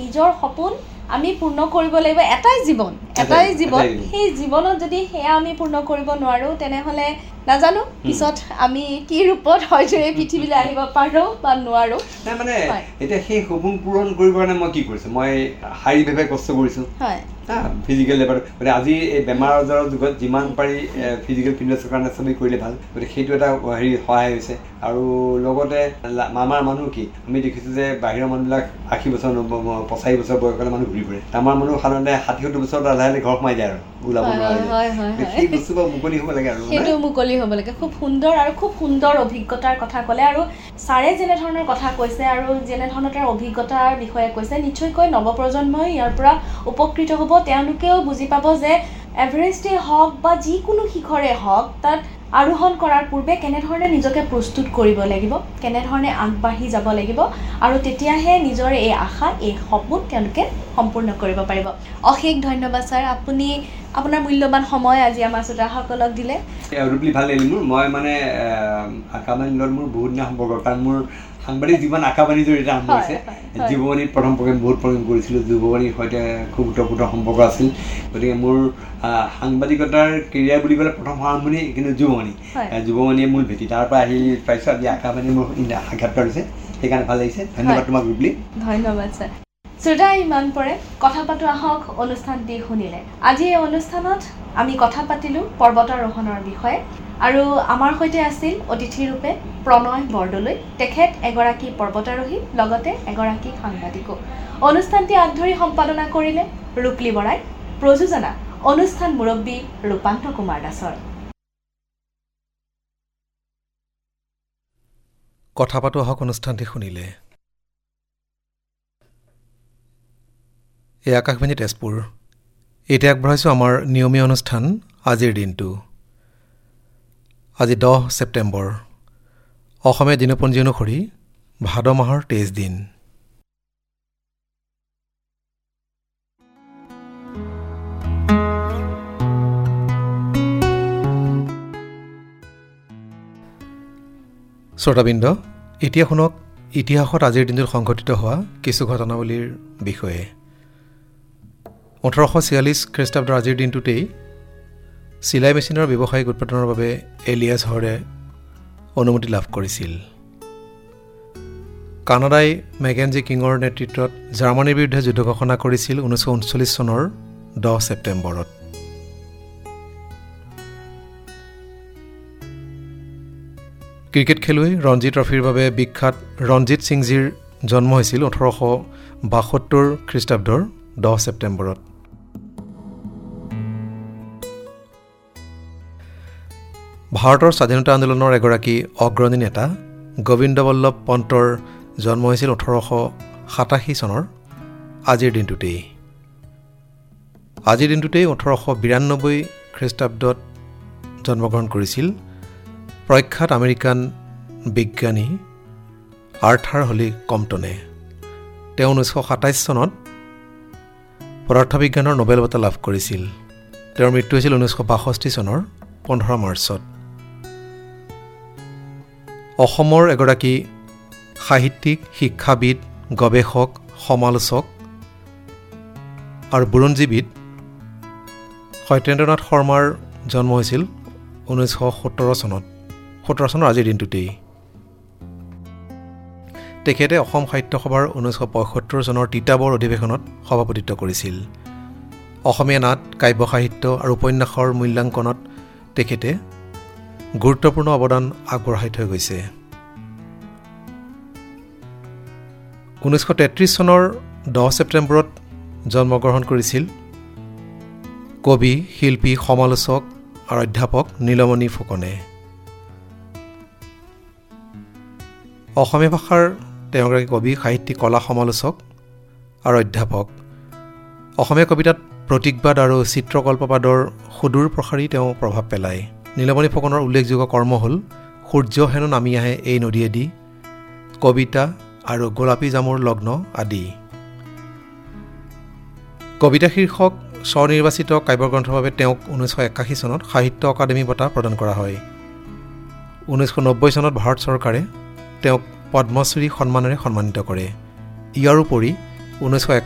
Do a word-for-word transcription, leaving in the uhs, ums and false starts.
নিজৰ সপোন আমি পূৰ্ণ কৰিব লাগিব এটাই জীৱন এটাই জীৱন সেই জীৱনত যদি হেয়া আমি পূৰ্ণ কৰিব নোৱাৰো তেনেহলে নাজানো পিছত আমি কি ৰূপত হয়তো এই পৃথিৱীলৈ আহিব পাৰো বা নোৱাৰো না মানে এটা সেই সপোন পূৰণ কৰিব কাৰণে মই কি কৰিছো মই শাৰীৰিকভাৱে কষ্ট কৰিছো হয় ফিজিকেল লেবাৰ মানে আজি এই বেমাৰ আজাৰৰ যুগত যিমান পাৰি ফিজিকেল ফিটনেছৰ কাৰণে চবেই কৰিলে ভাল গতিকে সেইটো এটা হেৰি সহায় হৈছে আৰু লগতে আমাৰ মানুহ কি আমি দেখিছোঁ যে বাহিৰৰ মানুহবিলাক আশী বছৰ পঁচাশী বছৰ বয়সৰ মানুহ ঘূৰি ফুৰে আমাৰ মানুহ সাধাৰণতে ষাঠি সত্তৰ বছৰত লাহে লাহে ঘৰ সোমাই যায় আৰু ওলাব নোৱাৰে সেই বস্তুবোৰ মুকলি হ'ব লাগে আৰু সেইটো মুকলি হ'ব লাগে খুব সুন্দৰ আৰু খুব সুন্দৰ অভিজ্ঞতাৰ কথা ক'লে আৰু ছাৰে যেনেধৰণৰ কথা কৈছে আৰু যেনেধৰণৰ তাৰ অভিজ্ঞতাৰ বিষয়ে কৈছে নিশ্চয়কৈ নৱপ্ৰজন্মই ইয়াৰ পৰা উপকৃত হ'ব তেওঁলোকেও বুজি পাব যে এভাৰেষ্টে হওক বা যিকোনো শিখৰে হওক তাত আৰোহণ কৰাৰ পূৰ্বে কেনেধৰণে নিজকে প্ৰস্তুত কৰিব লাগিব কেনেধৰণে আগবাঢ়ি যাব লাগিব আৰু তেতিয়াহে নিজৰ এই আশা এই সপোন তেওঁলোকে সম্পূৰ্ণ কৰিব পাৰিব অশেষ ধন্যবাদ ছাৰ আপুনি আপোনাৰ মূল্যৱান সময় আজি আমাৰ শ্ৰোতাসকলক দিলে ৰুবলি ভাল লাগিল মোৰ মই মানে আকাবাণীৰ লগত মোৰ বহুত দিনৰ সম্পৰ্ক কাৰণ মোৰ সাংবাদিক জীৱন আকাবাণীৰ জৰিয়তে আৰম্ভ হৈছে যুৱবাণীত প্ৰথম প্ৰগ্ৰেম বহুত প্ৰগ্ৰেম কৰিছিলোঁ যুৱবাণীৰ সৈতে খুব ওতঃপ্ৰোত সম্পৰ্ক আছিল গতিকে মোৰ সাংবাদিকতাৰ কেৰিয়াৰ বুলি ক'লে প্ৰথম আৰম্ভণি কিন্তু যুৱবাণী যুৱবাণীয়ে মূল ভেটি তাৰ পৰা আহি পাইছোঁ আজি আকাবাণী মোৰ সাক্ষাৎকাৰ হৈছে সেইকাৰণে ভাল লাগিছে ধন্যবাদ তোমাক ৰুবলি ধন্যবাদ ছাৰ শ্ৰোতা ইমান পৰে কথা পাতো আহক অনুষ্ঠানটি শুনিলে আজি এই অনুষ্ঠানত আমি কথা পাতিলোঁ পৰ্বতাৰোহণৰ বিষয়ে আৰু আমাৰ সৈতে আছিল অতিথি ৰূপে প্ৰণয় বৰদলৈ তেখেত এগৰাকী পৰ্বতাৰোহী লগতে এগৰাকী সাংবাদিকো অনুষ্ঠানটি আগধৰি সম্পাদনা কৰিলে ৰূপলী বৰাই প্ৰযোজনা অনুষ্ঠান মুৰব্বী ৰূপান্ত কুমাৰ দাসৰ কথা পাতো আহক অনুষ্ঠানটি শুনিলে এই আকাশবাণী তেজপুৰ এতিয়া আগবঢ়াইছোঁ আমাৰ নিয়মীয়া অনুষ্ঠান আজিৰ দিনটো আজি দহ ছেপ্টেম্বৰ অসমীয়া দিনপঞ্জী অনুসৰি ভাদ মাহৰ তেইছ দিন শ্ৰোতাবৃন্দ এতিয়া শুনক ইতিহাসত আজিৰ দিনটোত সংঘটিত হোৱা কিছু ঘটনাৱলীৰ বিষয়ে ওঠৰশ ছিয়াল্লিছ খ্ৰীষ্টাব্দৰ আজিৰ দিনটোতেই চিলাই মেচিনৰ ব্যৱসায়িক উৎপাদনৰ বাবে এলিয়াছ হৰে অনুমতি লাভ কৰিছিল কানাডাই মেকেঞ্জি কিঙৰ নেতৃত্বত জাৰ্মানীৰ বিৰুদ্ধে যুদ্ধ ঘোষণা কৰিছিল ঊনৈছশ ঊনচল্লিছ চনৰ দহ ছেপ্টেম্বৰত ক্ৰিকেট খেলুৱৈ ৰঞ্জী ট্ৰফিৰ বাবে বিখ্যাত ৰঞ্জিত সিংজীৰ জন্ম হৈছিল ওঠৰশ বাসত্তৰ খ্ৰীষ্টাব্দৰ দহ ছেপ্টেম্বৰত ভাৰতৰ স্বাধীনতা আন্দোলনৰ এগৰাকী অগ্ৰণী নেতা গোবিন্দ বল্লভ পন্তৰ জন্ম হৈছিল ওঠৰশ সাতাশী চনৰ আজিৰ দিনটোতেই আজিৰ দিনটোতেই ওঠৰশ বিৰান্নব্বৈ খ্ৰীষ্টাব্দত জন্মগ্ৰহণ কৰিছিল প্ৰখ্যাত আমেৰিকান বিজ্ঞানী আৰ্থাৰ হলি কম্পটনে তেওঁ ঊনৈছশ সাতাইছ চনত পদাৰ্থবিজ্ঞানৰ নোবেল বঁটা লাভ কৰিছিল তেওঁৰ মৃত্যু হৈছিল ঊনৈছশ বাষষ্ঠি চনৰ পোন্ধৰ মাৰ্চত অসমৰ এগৰাকী সাহিত্যিক শিক্ষাবিদ গৱেষক সমালোচক আৰু বুৰঞ্জীবিদ সত্যেন্দ্ৰনাথ শৰ্মাৰ জন্ম হৈছিল ঊনৈছশ সত্তৰ চনত সত্তৰ চনৰ আজিৰ দিনটোতেই তেখেতে অসম সাহিত্য সভাৰ ঊনৈছশ পঁয়সত্তৰ চনৰ তিতাবৰ অধিৱেশনত সভাপতিত্ব কৰিছিল অসমীয়া নাট কাব্য সাহিত্য আৰু উপন্যাসৰ মূল্যাংকনত তেখেতে গুৰুত্বপূৰ্ণ অৱদান আগবঢ়াই থৈ গৈছে ঊনৈছশ তেত্ৰিছ চনৰ দহ ছেপ্টেম্বৰত জন্মগ্ৰহণ কৰিছিল কবি শিল্পী সমালোচক আৰু অধ্যাপক নীলমণি ফুকনে অসমীয়া ভাষাৰ তেওঁ এগৰাকী কবি সাহিত্যিক কলা সমালোচক আৰু অধ্যাপক অসমীয়া কবিতাত প্ৰতীকবাদ আৰু চিত্ৰকল্পবাদৰ সুদূৰ প্ৰসাৰী তেওঁ প্ৰভাৱ পেলায় নীলমণি ফুকনৰ উল্লেখযোগ্য কৰ্ম হ'ল সূৰ্য হেনো নামি আহে এই নদীয়েদি কবিতা আৰু গোলাপী জামুৰ লগ্ন আদি কবিতা শীৰ্ষক স্বনিৰ্বাচিত কাব্যগ্ৰন্থৰ বাবে তেওঁক ঊনৈছশ একাশী চনত সাহিত্য অকাডেমী বঁটা প্ৰদান কৰা হয় ঊনৈছশ নব্বৈ চনত ভাৰত চৰকাৰে তেওঁক পদ্মশ্ৰী সন্মানেৰে সন্মানিত কৰে ইয়াৰ উপৰি ঊনৈছশ